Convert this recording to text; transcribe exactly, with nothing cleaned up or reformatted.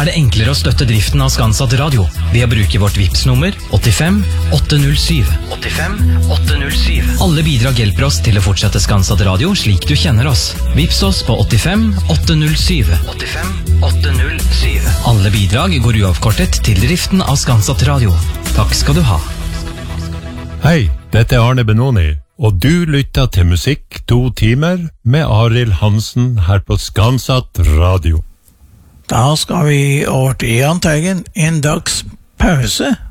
er det enklere å støtte driften av Skansatt Radio ved å bruke vårt Vipps-nummer åttifem åtte null syv. åttifem åtte null syv. Alle bidrag hjelper oss til å fortsette Skansatt Radio slik du kjenner oss. Vipps oss på åttifem åtte null syv. åttifem åtte null syv. Alle bidrag går uavkortet til driften av Skansatt Radio. Takk skal du ha. Hei, dette er Arne Benoni, og du lytter til musikk to timer med Arild Hansen her på Skansatt Radio. Da skal vi over til Jahn Teigen, en dags pause.